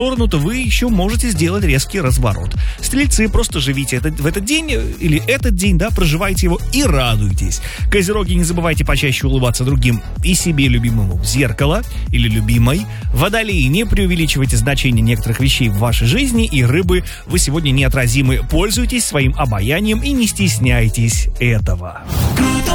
сторону, то вы еще можете сделать резкий разворот. Стрельцы, просто живите в этот день, или этот день, да, проживайте его и радуйтесь. Козероги, не забывайте почаще улыбаться другим и себе любимому в зеркало или любимой. Водолеи, не преувеличивайте значение некоторых вещей в вашей жизни. И рыбы, вы сегодня неотразимы. Пользуйтесь своим обаянием и не стесняйтесь этого.